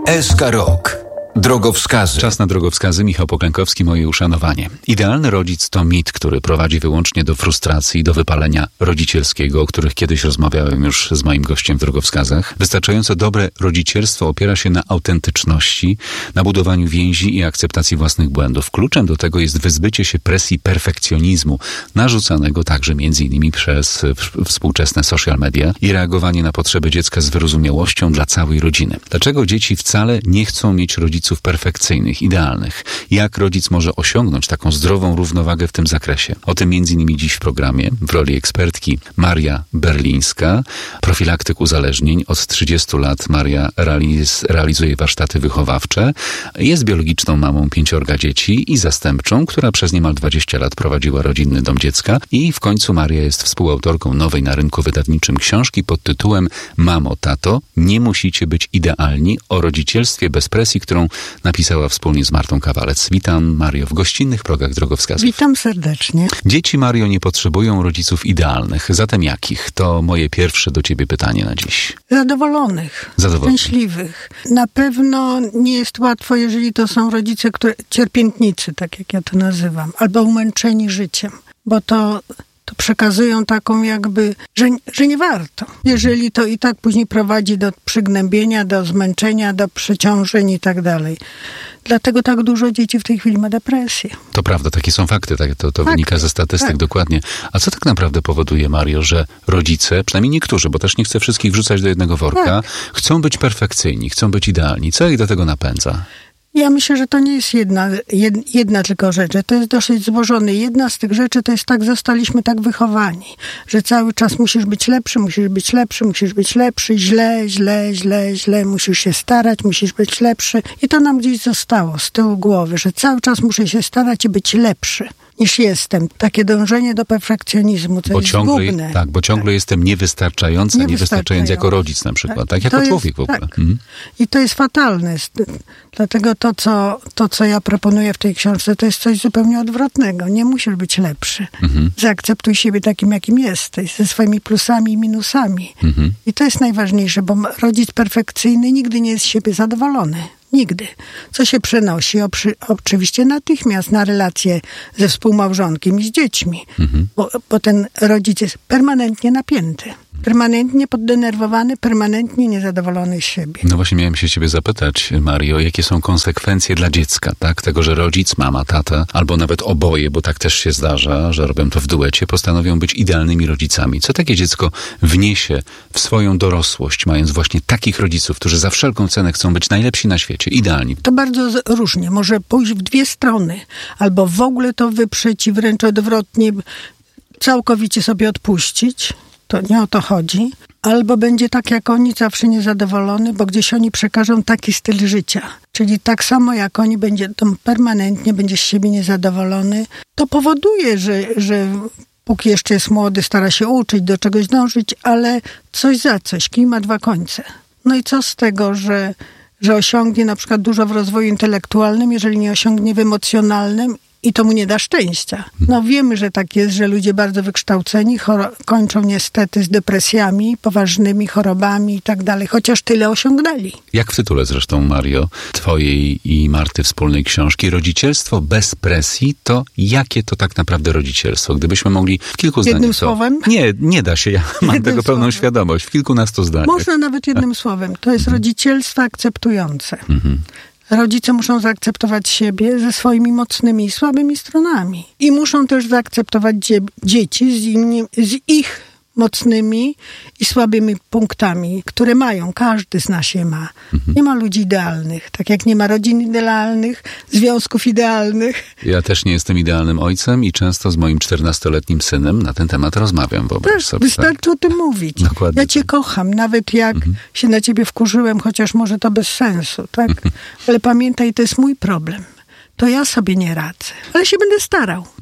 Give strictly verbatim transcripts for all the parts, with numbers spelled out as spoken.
S K Rok. Drogowskazy. Czas na drogowskazy. Michał Poklękowski, moje uszanowanie. Idealny rodzic to mit, który prowadzi wyłącznie do frustracji i do wypalenia rodzicielskiego, o których kiedyś rozmawiałem już z moim gościem w drogowskazach. Wystarczająco dobre rodzicielstwo opiera się na autentyczności, na budowaniu więzi i akceptacji własnych błędów. Kluczem do tego jest wyzbycie się presji perfekcjonizmu, narzucanego także między innymi przez współczesne social media i reagowanie na potrzeby dziecka z wyrozumiałością dla całej rodziny. Dlaczego dzieci wcale nie chcą mieć rodziców perfekcyjnych, idealnych? Jak rodzic może osiągnąć taką zdrową równowagę w tym zakresie? O tym między innymi dziś w programie w roli ekspertki Maria Berlińska, profilaktyk uzależnień. Od trzydziestu lat Maria realiz, realizuje warsztaty wychowawcze. Jest biologiczną mamą pięciorga dzieci i zastępczą, która przez niemal dwadzieścia lat prowadziła rodzinny dom dziecka i w końcu Maria jest współautorką nowej na rynku wydawniczym książki pod tytułem Mamo, tato, nie musicie być idealni, o rodzicielstwie bez presji, którą napisała wspólnie z Martą Kawalec. Witam, Mario, w gościnnych progach drogowskazów. Witam serdecznie. Dzieci, Mario, nie potrzebują rodziców idealnych. Zatem jakich? To moje pierwsze do ciebie pytanie na dziś. Zadowolonych. Zadowolonych. Szczęśliwych. Na pewno nie jest łatwo, jeżeli to są rodzice, które cierpiętnicy, tak jak ja to nazywam, albo umęczeni życiem, bo to to przekazują taką jakby, że, że nie warto. Jeżeli to i tak później prowadzi do przygnębienia, do zmęczenia, do przeciążeń i tak dalej. Dlatego tak dużo dzieci w tej chwili ma depresję. To prawda, takie są fakty, tak, to, to fakty, wynika ze statystyk tak. Dokładnie. A co tak naprawdę powoduje, Mario, że rodzice, przynajmniej niektórzy, bo też nie chcę wszystkich wrzucać do jednego worka, tak. chcą być perfekcyjni, chcą być idealni. Co ich do tego napędza? Ja myślę, że to nie jest jedna, jedna tylko rzecz, że to jest dosyć złożone. Jedna z tych rzeczy to jest tak, zostaliśmy tak wychowani, że cały czas musisz być lepszy, musisz być lepszy, musisz być lepszy, źle, źle, źle, źle, musisz się starać, musisz być lepszy. I to nam gdzieś zostało z tyłu głowy, że cały czas muszę się starać i być lepszy niż jestem. Takie dążenie do perfekcjonizmu, co bo jest ciągle, zgubne. Tak, bo ciągle tak. jestem niewystarczający, niewystarczający. niewystarczający jako rodzic na przykład, tak, tak jako to człowiek jest, w ogóle. Tak. Mhm. I to jest fatalne. Dlatego to co, to, co ja proponuję w tej książce, to jest coś zupełnie odwrotnego. Nie musisz być lepszy. Mhm. Zaakceptuj siebie takim, jakim jesteś, ze swoimi plusami i minusami. Mhm. I to jest najważniejsze, bo rodzic perfekcyjny nigdy nie jest z siebie zadowolony. Nigdy. Co się przenosi oprzy, oczywiście natychmiast na relacje ze współmałżonkiem i z dziećmi. Mhm. Bo, bo ten rodzic jest permanentnie napięty. Permanentnie poddenerwowany, permanentnie niezadowolony z siebie. No właśnie miałem się ciebie zapytać, Mario, jakie są konsekwencje dla dziecka, tak? Tego, że rodzic, mama, tata, albo nawet oboje, bo tak też się zdarza, że robią to w duecie, postanowią być idealnymi rodzicami. Co takie dziecko wniesie w swoją dorosłość, mając właśnie takich rodziców, którzy za wszelką cenę chcą być najlepsi na świecie, idealni? To bardzo z- różnie. Może pójść w dwie strony, albo w ogóle to wyprzeć i wręcz odwrotnie całkowicie sobie odpuścić. To nie o to chodzi. Albo będzie tak jak oni, zawsze niezadowolony, bo gdzieś oni przekażą taki styl życia. Czyli tak samo jak oni, będzie to permanentnie, będzie z siebie niezadowolony. To powoduje, że, że póki jeszcze jest młody, stara się uczyć, do czegoś dążyć, ale coś za coś. Kij ma dwa końce. No i co z tego, że, że osiągnie na przykład dużo w rozwoju intelektualnym, jeżeli nie osiągnie w emocjonalnym, i to mu nie da szczęścia. No wiemy, że tak jest, że ludzie bardzo wykształceni choro- kończą niestety z depresjami, poważnymi chorobami i tak dalej, chociaż tyle osiągnęli. Jak w tytule zresztą, Mario, twojej i Marty wspólnej książki, Rodzicielstwo bez presji, to jakie to tak naprawdę rodzicielstwo? Gdybyśmy mogli w kilku zdaniach... Jednym to... słowem? Nie, nie da się, ja mam Jednym tego pełną słowem. świadomość, w kilkunastu zdaniach. Można nawet jednym słowem. To jest rodzicielstwo akceptujące. Mhm. Rodzice muszą zaakceptować siebie ze swoimi mocnymi i słabymi stronami. I muszą też zaakceptować dzie- dzieci z, inni- z ich mocnymi i słabymi punktami, które mają. Każdy z nas je ma. Mhm. Nie ma ludzi idealnych. Tak jak nie ma rodzin idealnych, związków idealnych. Ja też nie jestem idealnym ojcem i często z moim czternastoletnim synem na ten temat rozmawiam. Wyobraź Tak, sobie, wystarczy tak? o tym mówić. Dokładnie Ja cię tak. kocham, nawet jak mhm. się na ciebie wkurzyłem, chociaż może to bez sensu, tak? Mhm. Ale pamiętaj, to jest mój problem. To ja sobie nie radzę, ale się będę starał.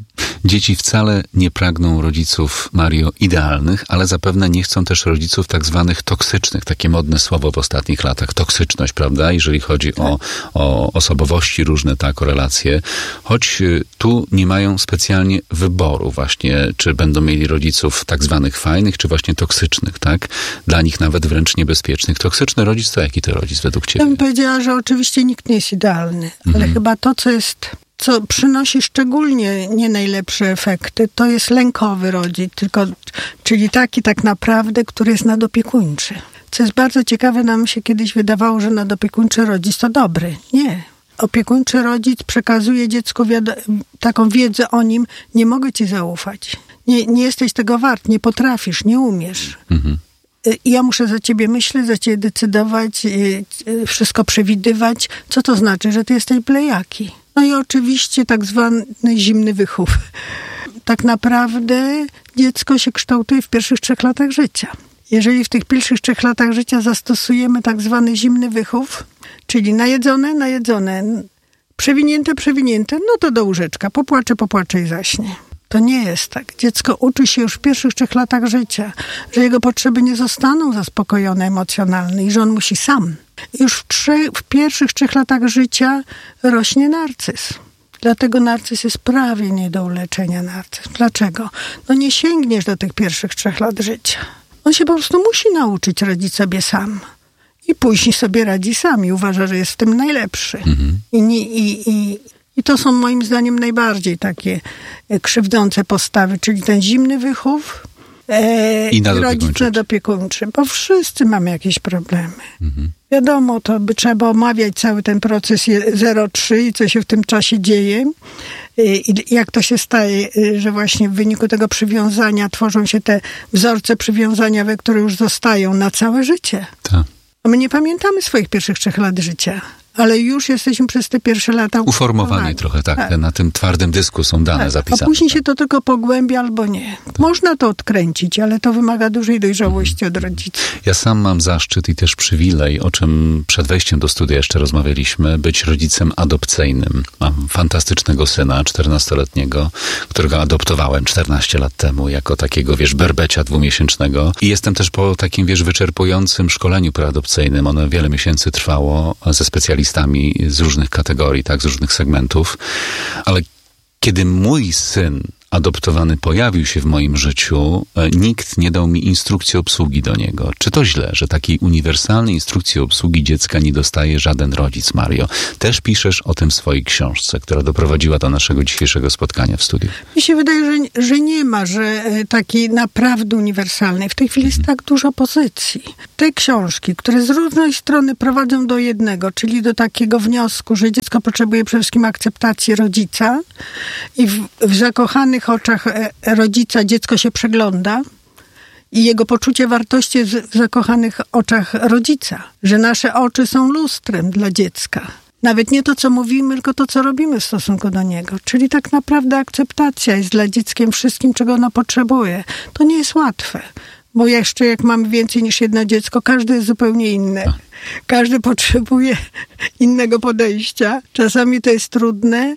Dzieci wcale nie pragną rodziców, Mario, idealnych, ale zapewne nie chcą też rodziców tak zwanych toksycznych. Takie modne słowo w ostatnich latach. Toksyczność, prawda? Jeżeli chodzi tak. o, o osobowości różne, tak, o relacje. Choć tu nie mają specjalnie wyboru właśnie, czy będą mieli rodziców tak zwanych fajnych, czy właśnie toksycznych, tak? Dla nich nawet wręcz niebezpiecznych. Toksyczny rodzic to jaki to rodzic według ciebie? Ja bym powiedziała, że oczywiście nikt nie jest idealny, ale mhm. chyba to, co jest... co przynosi szczególnie nie najlepsze efekty, to jest lękowy rodzic, tylko, czyli taki tak naprawdę, który jest nadopiekuńczy. Co jest bardzo ciekawe, nam się kiedyś wydawało, że nadopiekuńczy rodzic to dobry. Nie. Opiekuńczy rodzic przekazuje dziecku wiado- taką wiedzę o nim, nie mogę ci zaufać. Nie, nie jesteś tego wart, nie potrafisz, nie umiesz. Mhm. Ja muszę za ciebie myśleć, za ciebie decydować, wszystko przewidywać. Co to znaczy? Że ty jesteś blejaki. No i oczywiście tak zwany zimny wychów. Tak naprawdę dziecko się kształtuje w pierwszych trzech latach życia. Jeżeli w tych pierwszych trzech latach życia zastosujemy tak zwany zimny wychów, czyli najedzone, najedzone, przewinięte, przewinięte, no to do łóżeczka, popłacze, popłacze i zaśnie. To nie jest tak. Dziecko uczy się już w pierwszych trzech latach życia, że jego potrzeby nie zostaną zaspokojone emocjonalnie i że on musi sam. Już w, trzech, w pierwszych trzech latach życia rośnie narcyz. Dlatego narcyz jest prawie nie do uleczenia narcyz. Dlaczego? No nie sięgniesz do tych pierwszych trzech lat życia. On się po prostu musi nauczyć radzić sobie sam. I później sobie radzi sam i uważa, że jest w tym najlepszy. Mhm. I, i, i, I to są moim zdaniem najbardziej takie krzywdzące postawy, czyli ten zimny wychów e, i rodzic nadopiekuńczy, bo wszyscy mamy jakieś problemy. Mhm. Wiadomo, to by trzeba omawiać cały ten proces zero trzy i co się w tym czasie dzieje i jak to się staje, że właśnie w wyniku tego przywiązania tworzą się te wzorce przywiązaniowe, które już zostają na całe życie. Tak. A my nie pamiętamy swoich pierwszych trzech lat życia, ale już jesteśmy przez te pierwsze lata uformowani trochę, tak, tak. Na tym twardym dysku są dane tak. zapisane. A później się to tylko pogłębia albo nie. Tak. Można to odkręcić, ale to wymaga dużej dojrzałości mhm. od rodziców. Ja sam mam zaszczyt i też przywilej, o czym przed wejściem do studia jeszcze rozmawialiśmy, być rodzicem adopcyjnym. Mam fantastycznego syna, czternastoletniego, którego adoptowałem czternaście lat temu jako takiego, wiesz, berbecia dwumiesięcznego. I jestem też po takim, wiesz, wyczerpującym szkoleniu preadopcyjnym. Ono wiele miesięcy trwało ze specjalistami z różnych kategorii, tak, z różnych segmentów. Ale kiedy mój syn adoptowany pojawił się w moim życiu, nikt nie dał mi instrukcji obsługi do niego. Czy to źle, że takiej uniwersalnej instrukcji obsługi dziecka nie dostaje żaden rodzic, Mario? Też piszesz o tym w swojej książce, która doprowadziła do naszego dzisiejszego spotkania w studiu. Mi się wydaje, że, że nie ma, że takiej naprawdę uniwersalnej. W tej chwili jest tak dużo pozycji. Te książki, które z różnej strony prowadzą do jednego, czyli do takiego wniosku, że dziecko potrzebuje przede wszystkim akceptacji rodzica i w, w zakochanych oczach rodzica dziecko się przegląda i jego poczucie wartości jest w zakochanych oczach rodzica. Że nasze oczy są lustrem dla dziecka. Nawet nie to, co mówimy, tylko to, co robimy w stosunku do niego. Czyli tak naprawdę akceptacja jest dla dzieckiem wszystkim, czego ono potrzebuje. To nie jest łatwe. Bo jeszcze jak mamy więcej niż jedno dziecko, każdy jest zupełnie inny. Każdy potrzebuje innego podejścia. Czasami to jest trudne,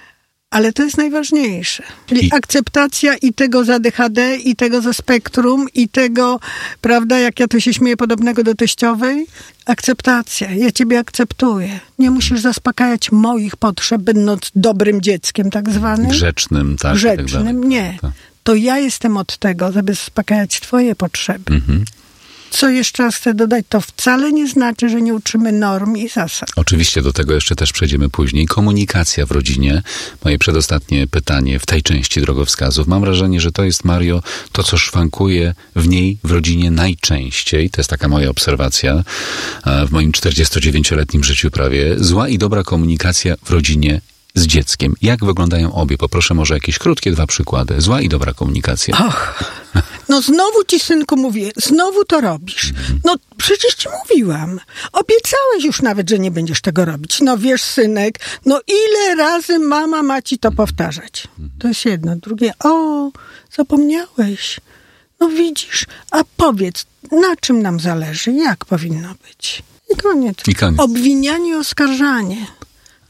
ale to jest najważniejsze. Czyli I... akceptacja i tego za D H D, i tego za spektrum, i tego, prawda, jak ja to się śmieję, podobnego do teściowej. Akceptacja. Ja ciebie akceptuję. Nie musisz zaspokajać moich potrzeb, będąc dobrym dzieckiem, tak zwanym. Grzecznym, tak. Grzecznym, tak nie. Tak. To ja jestem od tego, żeby zaspokajać twoje potrzeby. Mhm. Co jeszcze raz chcę dodać, to wcale nie znaczy, że nie uczymy norm i zasad. Oczywiście do tego jeszcze też przejdziemy później. Komunikacja w rodzinie. Moje przedostatnie pytanie w tej części drogowskazów. Mam wrażenie, że to jest, Mario, to, co szwankuje w niej, w rodzinie najczęściej. To jest taka moja obserwacja w moim czterdziestodziewięcioletnim życiu prawie. Zła i dobra komunikacja w rodzinie z dzieckiem. Jak wyglądają obie? Poproszę może jakieś krótkie dwa przykłady. Zła i dobra komunikacja. Och, no znowu ci, synku, mówię, znowu to robisz. No przecież ci mówiłam. Obiecałeś już nawet, że nie będziesz tego robić. No wiesz, synek, no ile razy mama ma ci to powtarzać? To jest jedno. Drugie, o, zapomniałeś. No widzisz, a powiedz, na czym nam zależy? Jak powinno być? I koniec. I koniec. Obwinianie i oskarżanie.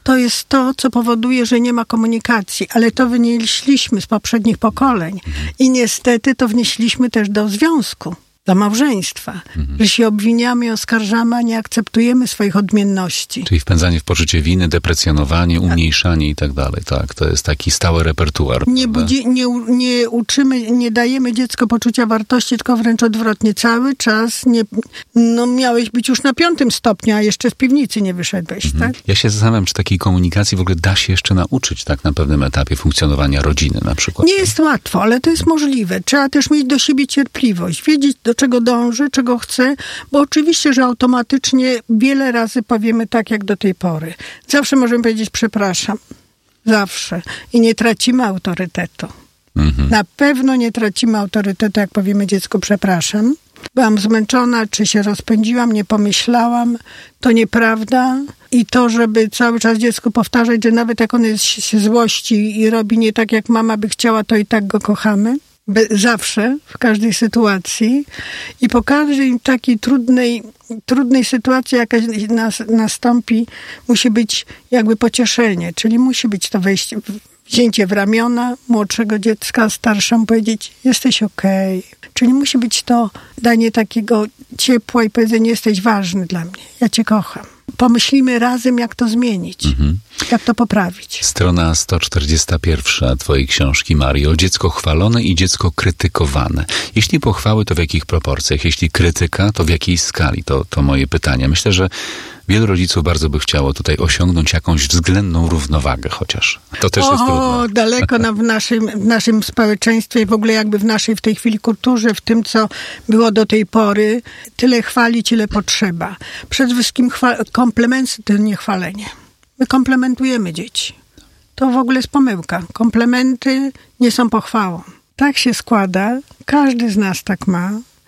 to jest to, co powoduje, że nie ma komunikacji. Ale to wynieśliśmy z poprzednich pokoleń. I niestety to wnieśliśmy też do związku, do małżeństwa. Mhm. Że się obwiniamy i oskarżamy, a nie akceptujemy swoich odmienności. Czyli wpędzanie w poczucie winy, deprecjonowanie, umniejszanie i tak dalej. Tak, to jest taki stały repertuar. Nie, budzi, nie, nie uczymy, nie dajemy dziecku poczucia wartości, tylko wręcz odwrotnie. Cały czas nie, no miałeś być już na piątym stopniu, a jeszcze z piwnicy nie wyszedłeś, mhm. tak? Ja się zastanawiam, czy takiej komunikacji w ogóle da się jeszcze nauczyć tak na pewnym etapie funkcjonowania rodziny na przykład. Nie jest łatwo, ale to jest możliwe. Trzeba też mieć do siebie cierpliwość, wiedzieć, do czego dąży, czego chce, bo oczywiście, że automatycznie wiele razy powiemy tak, jak do tej pory. Zawsze możemy powiedzieć przepraszam. Zawsze. I nie tracimy autorytetu. Mhm. Na pewno nie tracimy autorytetu, jak powiemy dziecku przepraszam. Byłam zmęczona, czy się rozpędziłam, nie pomyślałam. To nieprawda. I to, żeby cały czas dziecku powtarzać, że nawet jak on jest, się złości i robi nie tak, jak mama by chciała, to i tak go kochamy. Be, zawsze, w każdej sytuacji. I po każdej takiej trudnej, trudnej sytuacji, jaka nas, nastąpi, musi być jakby pocieszenie. Czyli musi być to wejście, wzięcie w ramiona młodszego dziecka, starszemu powiedzieć, jesteś okej. Okay. Czyli musi być to danie takiego ciepła i powiedzenie, jesteś ważny dla mnie, ja cię kocham. Pomyślimy razem, jak to zmienić, mhm. jak to poprawić. Strona sto czterdziesta pierwsza twojej książki, Mario. Dziecko chwalone i dziecko krytykowane. Jeśli pochwały, to w jakich proporcjach? Jeśli krytyka, to w jakiej skali? To, to moje pytanie. Myślę, że wielu rodziców bardzo by chciało tutaj osiągnąć jakąś względną równowagę chociaż. To też o, jest trudne. O, daleko na, w, naszym, w naszym społeczeństwie, w ogóle jakby w naszej w tej chwili kulturze, w tym, co było do tej pory, tyle chwalić, ile potrzeba. Przede wszystkim chwa- komplementy to nie chwalenie. My komplementujemy dzieci. To w ogóle jest pomyłka. Komplementy nie są pochwałą. Tak się składa, każdy z nas tak ma,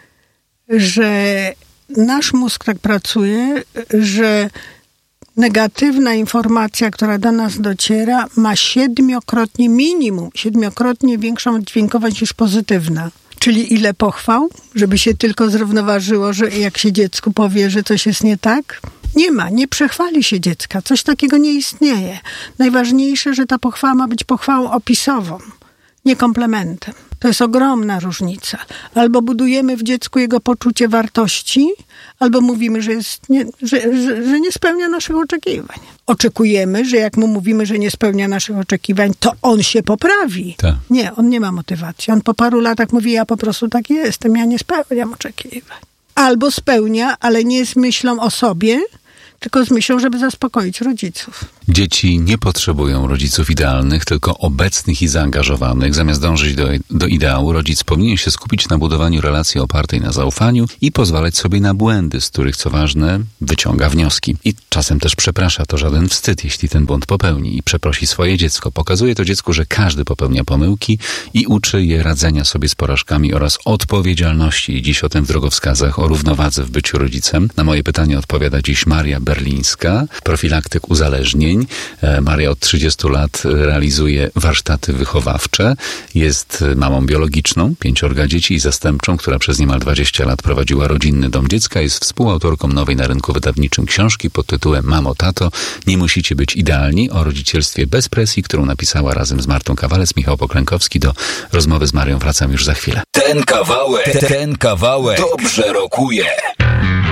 że nasz mózg tak pracuje, że negatywna informacja, która do nas dociera, ma siedmiokrotnie, minimum, siedmiokrotnie większą dźwiękowość niż pozytywna. Czyli ile pochwał, żeby się tylko zrównoważyło, że jak się dziecku powie, że coś jest nie tak? Nie ma, nie przechwali się dziecka. Coś takiego nie istnieje. Najważniejsze, że ta pochwała ma być pochwałą opisową, nie komplementem. To jest ogromna różnica. Albo budujemy w dziecku jego poczucie wartości, albo mówimy, że, jest nie, że, że, że nie spełnia naszych oczekiwań. Oczekujemy, że jak mu mówimy, że nie spełnia naszych oczekiwań, to on się poprawi. Tak. Nie, on nie ma motywacji. On po paru latach mówi, ja po prostu tak jestem, ja nie spełniam oczekiwań. Albo spełnia, ale nie z myślą o sobie, tylko z myślą, żeby zaspokoić rodziców. Dzieci nie potrzebują rodziców idealnych, tylko obecnych i zaangażowanych. Zamiast dążyć do, do ideału, rodzic powinien się skupić na budowaniu relacji opartej na zaufaniu i pozwalać sobie na błędy, z których, co ważne, wyciąga wnioski. I czasem też przeprasza, to żaden wstyd, jeśli ten błąd popełni i przeprosi swoje dziecko. Pokazuje to dziecku, że każdy popełnia pomyłki i uczy je radzenia sobie z porażkami oraz odpowiedzialności. I dziś o tym w drogowskazach, o równowadze w byciu rodzicem. Na moje pytanie odpowiada dziś Maria Berlińska, profilaktyk uzależnień. Maria od trzydziestu lat realizuje warsztaty wychowawcze. Jest mamą biologiczną, pięciorga dzieci i zastępczą, która przez niemal dwadzieścia lat prowadziła rodzinny dom dziecka. Jest współautorką nowej na rynku wydawniczym książki pod tytułem Mamo, tato, nie musicie być idealni, o rodzicielstwie bez presji, którą napisała razem z Martą Kawalec. Michał Poklękowski. Do rozmowy z Marią wracam już za chwilę. Ten kawałek, ten kawałek dobrze rokuje.